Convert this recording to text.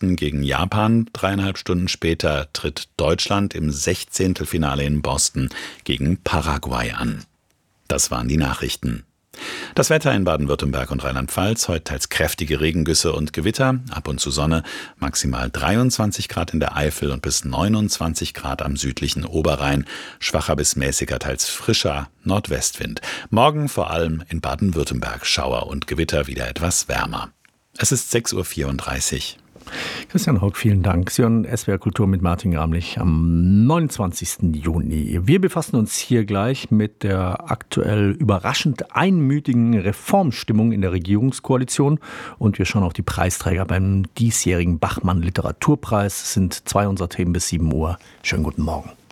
Westen gegen Japan. 3,5 Stunden später tritt Deutschland im 16. Finale in Boston gegen Paraguay an. Das waren die Nachrichten. Das Wetter in Baden-Württemberg und Rheinland-Pfalz: heute teils kräftige Regengüsse und Gewitter, ab und zu Sonne, maximal 23 Grad in der Eifel und bis 29 Grad am südlichen Oberrhein, schwacher bis mäßiger, teils frischer Nordwestwind. Morgen vor allem in Baden-Württemberg Schauer und Gewitter, wieder etwas wärmer. Es ist 6:34 Uhr. Christian Hauck, vielen Dank. Sie hören SWR Kultur mit Martin Gramlich am 29. Juni. Wir befassen uns hier gleich mit der aktuell überraschend einmütigen Reformstimmung in der Regierungskoalition und wir schauen auf die Preisträger beim diesjährigen Bachmann Literaturpreis. Das sind zwei unserer Themen bis 7 Uhr. Schönen guten Morgen.